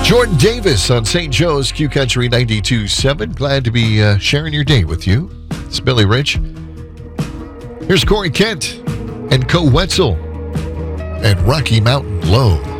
Jordan Davis on St. Joe's Q Country 92.7. Glad to be sharing your day with you. It's Billy Rich. Here's Corey Kent and Co Wetzel and Rocky Mountain Low.